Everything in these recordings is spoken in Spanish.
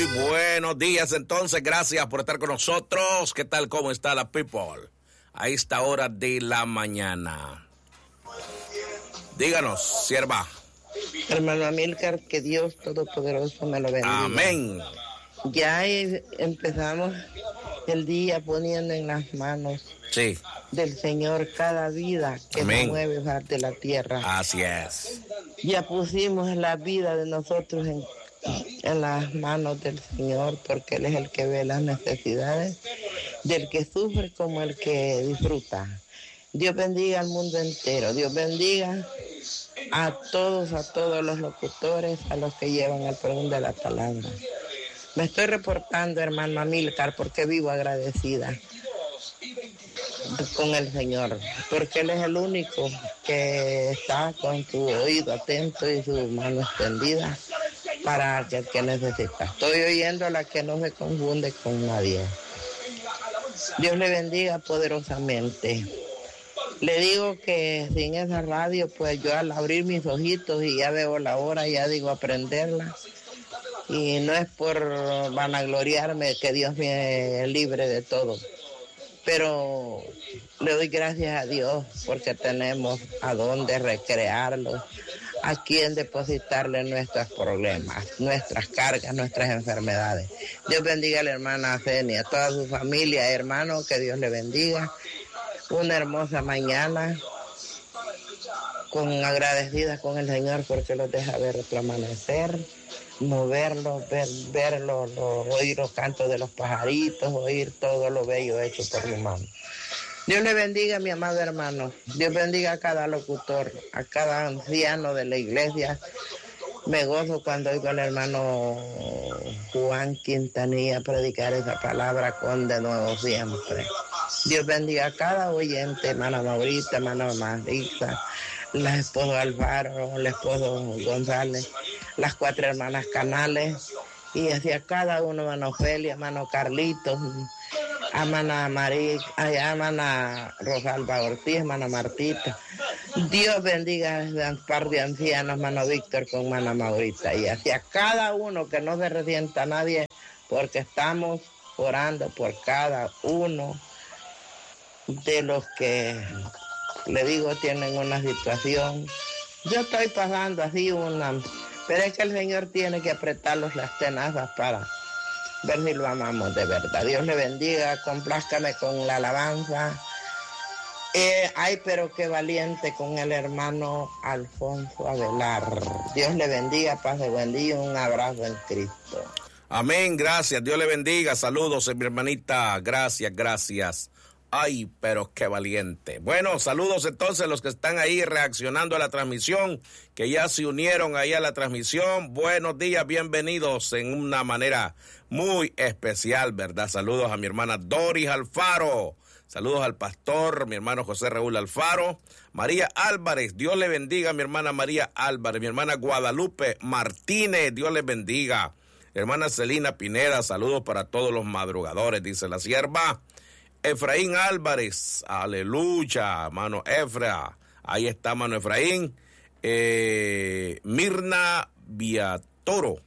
buenos días entonces, gracias por estar con nosotros. ¿Qué tal? ¿Cómo está la people? A esta hora de la mañana. Díganos, sierva. Hermano Amílcar, que Dios Todopoderoso me lo bendiga. Amén. Ya empezamos el día poniendo en las manos del Señor cada vida que se mueve de la tierra. Así es. Ya pusimos la vida de nosotros en las manos del Señor, porque Él es el que ve las necesidades del que sufre como el que disfruta. Dios bendiga al mundo entero. Dios bendiga a todos los locutores, a los que llevan el perdón de la palabra. Me estoy reportando, hermano Amílcar, porque vivo agradecida con el Señor, porque Él es el único que está con su oído atento y su mano extendida para aquel que necesita. Estoy oyendo a la que no se confunde con nadie. Dios le bendiga poderosamente. Le digo que sin esa radio, pues yo al abrir mis ojitos y ya veo la hora, ya digo aprenderla. Y no es por vanagloriarme, que Dios me libre de todo. Pero le doy gracias a Dios porque tenemos a dónde recrearlo, a quien depositarle nuestros problemas, nuestras cargas, nuestras enfermedades. Dios bendiga a la hermana Zenia, a toda su familia, hermano, que Dios le bendiga. Una hermosa mañana, agradecida con el Señor porque los deja ver otro amanecer, moverlos, verlos, oír los cantos de los pajaritos, oír todo lo bello hecho por mi mano. Dios le bendiga, mi amado hermano. Dios bendiga a cada locutor, a cada anciano de la iglesia. Me gozo cuando oigo al hermano Juan Quintanilla predicar esa palabra con de nuevo siempre. Dios bendiga a cada oyente, hermana Maurita, hermana Marisa, la esposa Alfaro, el esposo González, las 4 hermanas Canales, y hacia cada uno, hermano Ofelia, hermano Carlitos, hermana María, hermana Rosalba Ortiz, hermana Martita. Dios bendiga a un par de ancianos, hermano Víctor con hermana Maurita, y hacia cada uno, que no se resienta a nadie, porque estamos orando por cada uno de los que, le digo, tienen una situación. Yo estoy pasando así pero es que el Señor tiene que apretarlos las tenazas para ver si lo amamos de verdad. Dios le bendiga, complázcame con la alabanza. Ay, pero qué valiente con el hermano Alfonso Abelar. Dios le bendiga, paz y buen día, un abrazo en Cristo. Amén, gracias, Dios le bendiga, saludos mi hermanita, gracias. Ay, pero qué valiente. Bueno, saludos entonces a los que están ahí reaccionando a la transmisión, que ya se unieron ahí a la transmisión. Buenos días, bienvenidos en una manera muy especial, ¿verdad? Saludos a mi hermana Doris Alfaro. Saludos al pastor, mi hermano José Raúl Alfaro. María Álvarez, Dios le bendiga, mi hermana María Álvarez. Mi hermana Guadalupe Martínez, Dios le bendiga. Hermana Celina Pineda, saludos para todos los madrugadores, dice la sierva. Efraín Álvarez, aleluya, mano Efra, ahí está mano Efraín. Mirna Viatoro,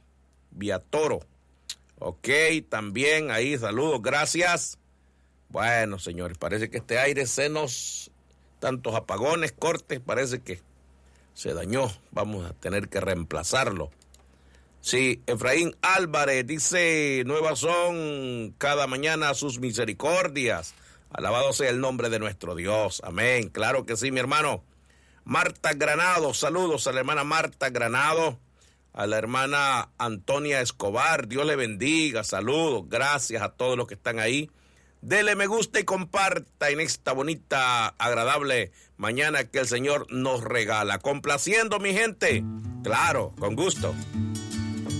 ok, también ahí, saludos, gracias. Bueno, señores, parece que este aire tantos apagones, cortes, parece que se dañó, vamos a tener que reemplazarlo. Sí, Efraín Álvarez dice, nuevas son cada mañana sus misericordias. Alabado sea el nombre de nuestro Dios. Amén. Claro que sí, mi hermano. Marta Granado, saludos a la hermana Marta Granado, a la hermana Antonia Escobar, Dios le bendiga, saludos, gracias a todos los que están ahí. Dele me gusta y comparta en esta bonita, agradable mañana que el Señor nos regala. Complaciendo, mi gente. Claro, con gusto.